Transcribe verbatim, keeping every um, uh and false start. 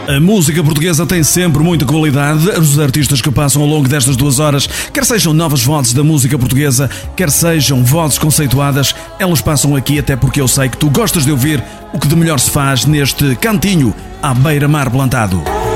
A música portuguesa tem sempre muita qualidade. Os artistas que passam ao longo destas duas horas, quer sejam novas vozes da música portuguesa, quer sejam vozes conceituadas, elas passam aqui até porque eu sei que tu gostas de ouvir o que de melhor se faz neste cantinho à beira-mar plantado.